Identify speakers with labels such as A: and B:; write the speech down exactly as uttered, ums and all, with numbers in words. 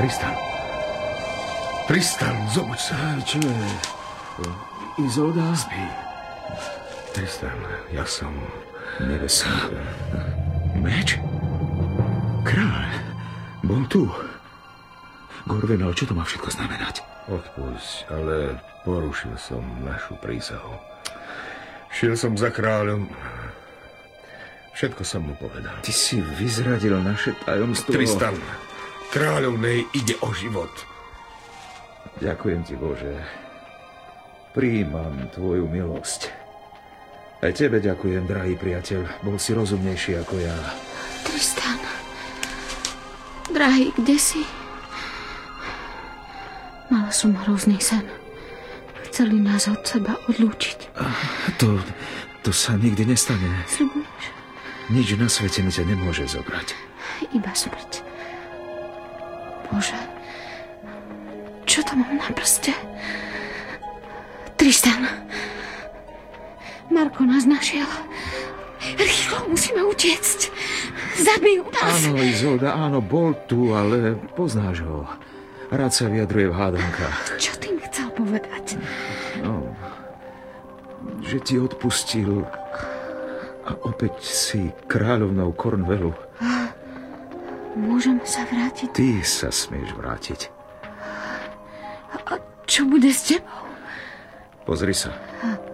A: Tristan. Tristan, zobuď sa.
B: Čo je? Izolda?
A: Spí. Tristan, ja som...
B: Nevesný.
A: Meč?
B: Kráľ. Bol tu. Gorvenal, čo to má všetko znamenať?
A: Odpusť, ale porušil som našu prísahu. Šiel som za kráľom. Všetko som mu povedal.
B: Ty si vyzradil naše tajomstvo.
A: Tristan, kráľovnej ide o život.
B: Ďakujem ti, Bože. Prijímam tvoju milosť. Aj tebe ďakujem, drahý priateľ. Bol si rozumnejší ako ja.
C: Tristan. Drahý, kde si? Mala som hrozný sen. Chceli nás od seba odlúčiť.
B: To, to sa nikdy nestane.
C: Sľubuješ?
B: Nič na svete mi ťa nemôže zobrať.
C: Iba smrť. Bože, čo to mám na prste? Tristan. Marko nás našiel. Rýchlo, musíme utiecť. Zabijú nás.
B: Áno, Izolda, áno, bol tu, ale poznáš ho. Rád sa vyjadruje v hádankách.
C: Čo tým chcel povedať?
B: No, že ti odpustil a opäť si kráľovnou Cornwallu.
C: Môžem sa vrátiť?
B: Ty sa smieš vrátiť.
C: A čo bude s tebou?
B: Pozri sa.
C: A